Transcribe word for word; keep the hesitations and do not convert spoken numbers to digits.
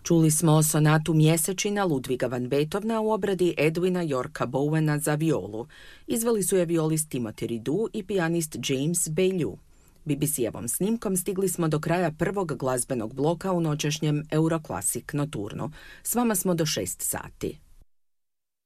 Čuli smo sonatu Mjesečina Ludviga van Beethovena u obradi Edwina Yorka Bowena za violu. Izveli su je violist Timothy Ridu i pijanist James Baillieu. B B C-evom snimkom stigli smo do kraja prvog glazbenog bloka u noćašnjem Euroclassic Noturnu. S vama smo do šest sati.